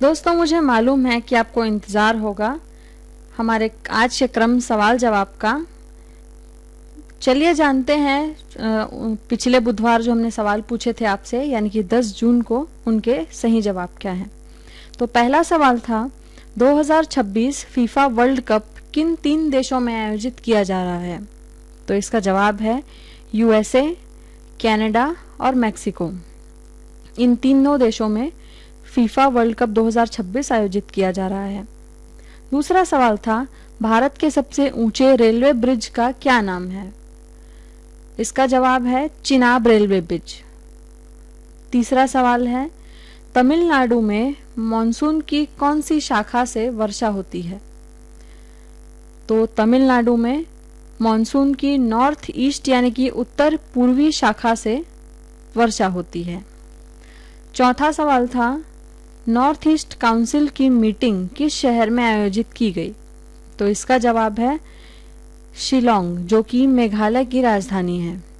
दोस्तों, मुझे मालूम है कि आपको इंतज़ार होगा हमारे आज के क्रम सवाल जवाब का। चलिए जानते हैं पिछले बुधवार जो हमने सवाल पूछे थे आपसे, यानी कि 10 जून को, उनके सही जवाब क्या हैं। तो पहला सवाल था 2026 फीफा वर्ल्ड कप किन 3 देशों में आयोजित किया जा रहा है। तो इसका जवाब है यूएसए, कनाडा और मैक्सिको। इन तीनों देशों में फीफा वर्ल्ड कप 2026 आयोजित किया जा रहा है। दूसरा सवाल था भारत के सबसे ऊंचे रेलवे ब्रिज का क्या नाम है। इसका जवाब है चिनाब रेलवे ब्रिज। तीसरा सवाल है तमिलनाडु में मॉनसून की कौन सी शाखा से वर्षा होती है। तो तमिलनाडु में मॉनसून की नॉर्थ ईस्ट यानी कि उत्तर पूर्वी शाखा से वर्षा होती है। चौथा सवाल था नॉर्थ ईस्ट काउंसिल की मीटिंग किस शहर में आयोजित की गई। तो इसका जवाब है शिलोंग, जो कि मेघालय की राजधानी है।